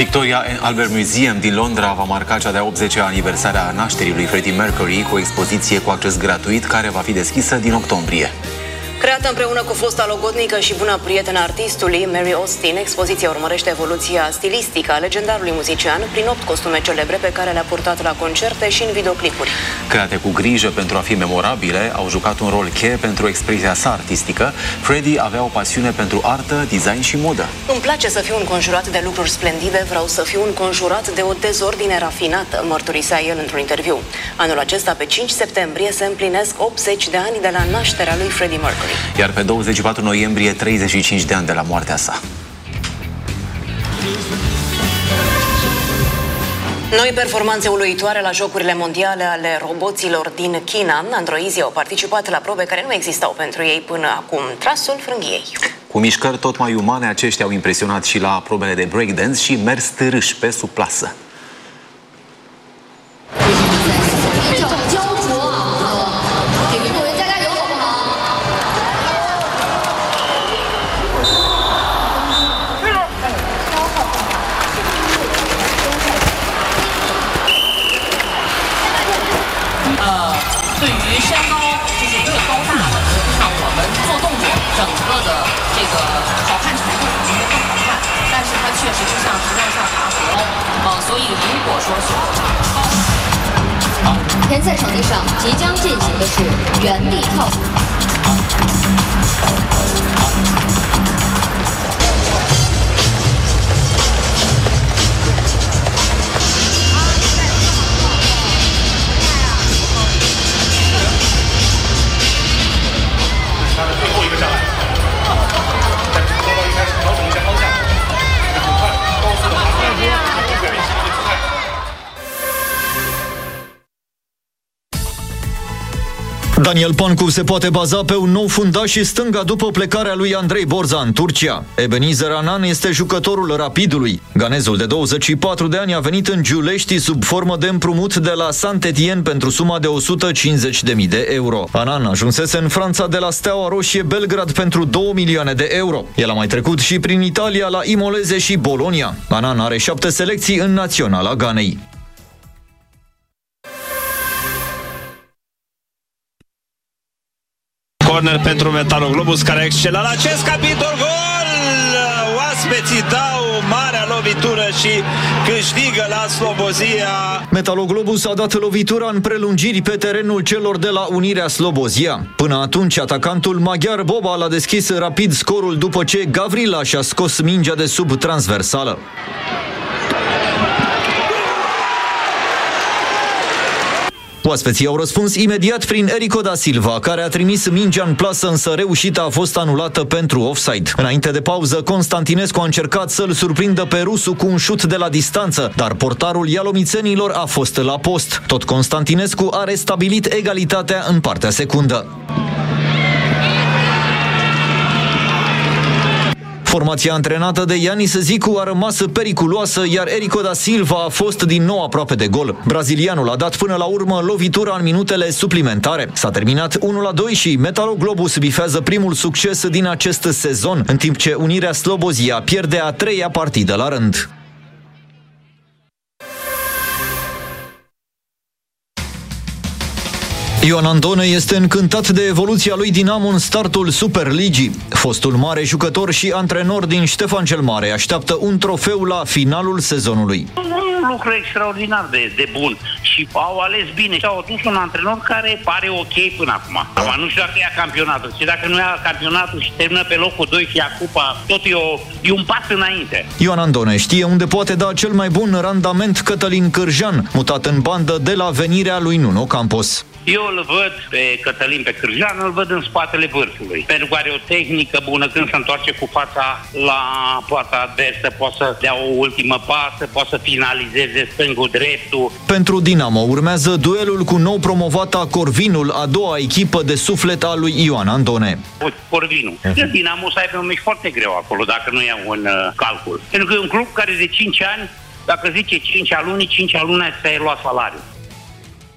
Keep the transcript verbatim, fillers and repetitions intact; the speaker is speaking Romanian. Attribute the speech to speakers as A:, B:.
A: Victoria and Albert Museum din Londra va marca cea de-a optzecea aniversare a nașterii lui Freddie Mercury cu o expoziție cu acces gratuit care va fi deschisă din octombrie.
B: Creată împreună cu fosta logodnică și bună prietenă artistului, Mary Austin, expoziția urmărește evoluția stilistică a legendarului muzician prin opt costume celebre pe care le-a purtat la concerte și în videoclipuri.
A: Create cu grijă pentru a fi memorabile, au jucat un rol cheie pentru expresia sa artistică. Freddie avea o pasiune pentru artă, design și modă.
B: Îmi place să fiu înconjurat de lucruri splendide, vreau să fiu înconjurat de o dezordine rafinată, mărturisea el într-un interviu. Anul acesta, pe cinci septembrie, se împlinesc optzeci de ani de la nașterea lui Freddie Mercury.
A: Iar pe douăzeci și patru noiembrie, treizeci și cinci de ani de la moartea sa.
B: Noi performanțe uluitoare la Jocurile Mondiale ale roboților din China. Androizii au participat la probe care nu existau pentru ei până acum. Trasul frânghiei.
A: Cu mișcări tot mai umane, aceștia au impresionat și la probele de breakdance și mers târâși pe sub plasă.
C: 田赛场地上即将进行的是原地跳舞。
D: 他的最后一个上来，但是波一开始调整一下方向，很快高速的滑出来，改变形的姿态。
E: Daniel Pancu se poate baza pe un nou fundaș stânga după plecarea lui Andrei Borza în Turcia. Ebenezer Anan este jucătorul Rapidului. Ganezul de douăzeci și patru de ani a venit în Giulești sub formă de împrumut de la Saint-Étienne pentru suma de o sută cincizeci de mii de euro. Anan ajunsese în Franța de la Steaua Roșie Belgrad pentru două milioane de euro. El a mai trecut și prin Italia la Imoleze și Bologna. Anan are șapte selecții în naționala Ganei.
F: Corner pentru Metaloglobus, care a excelat la acest capitol. Gol! Oaspeții dau marea lovitură și câștigă la Slobozia.
E: Metaloglobus a dat lovitura în prelungiri pe terenul celor de la Unirea Slobozia. Până atunci, atacantul maghiar Boba l-a deschis rapid scorul după ce Gavrila și-a scos mingea de sub transversală. Oaspeții au răspuns imediat prin Erico da Silva, care a trimis mingea în plasă, însă reușita a fost anulată pentru offside. Înainte de pauză, Constantinescu a încercat să-l surprindă pe rusu cu un șut de la distanță, dar portarul ialomițenilor a fost la post. Tot Constantinescu a restabilit egalitatea în partea secundă. Formația antrenată de Ianis Zicu a rămas periculoasă, iar Erico da Silva a fost din nou aproape de gol. Brazilianul a dat până la urmă lovitura în minutele suplimentare. S-a terminat unu la doi și Metaloglobus bifează primul succes din acest sezon, în timp ce Unirea Slobozia pierde a treia partidă la rând. Ioan Andone este încântat de evoluția lui Dinamo în startul Superligii. Fostul mare jucător și antrenor din Ștefan cel Mare așteaptă un trofeu la finalul sezonului.
G: Un lucru extraordinar de, de bun și au ales bine și au adus un antrenor care pare ok până acum. Acum nu știu dacă ia campionatul și dacă nu ia campionatul și termină pe locul doi și ia cupa, tot e, o, e un pas înainte.
E: Ioan Andone știe unde poate da cel mai bun randament Cătălin Cârjan, mutat în bandă de la venirea lui Nuno Campos.
G: Eu îl văd pe Cătălin, pe Cârjan, îl văd în spatele vârfului. Pentru că are o tehnică bună, când se întoarce cu fața la poarta adversă, poate să dea o ultimă pasă, poate să finalizeze stângul dreptul.
E: Pentru Dinamo urmează duelul cu nou promovata Corvinul, a doua echipă de suflet a lui Ioan Andone.
G: Corvinul. Uh-huh. Dinamo să aibă un meci foarte greu acolo, dacă nu ia un uh, calcul. Pentru că e un club care de cinci ani, dacă zice cinci aluni, cinci aluni să ai luat salariu.